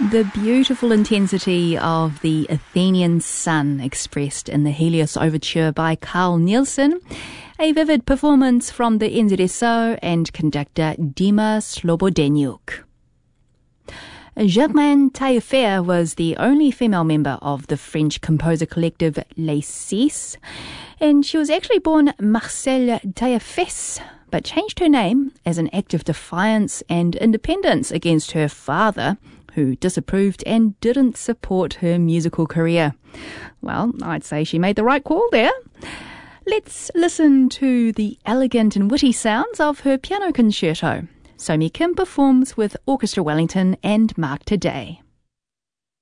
The beautiful intensity of the Athenian sun expressed in the Helios Overture by Carl Nielsen, a vivid performance from the NZSO and conductor Dima Slobodenjuk. Germaine Taillefer was the only female member of the French composer collective Les Six, and she was actually born Marcelle Taillefesse, but changed her name as an act of defiance and independence against her father, who disapproved and didn't support her musical career. Well, I'd say she made the right call there. Let's listen to the elegant and witty sounds of her piano concerto. Somi Kim performs with Orchestra Wellington and Mark Today.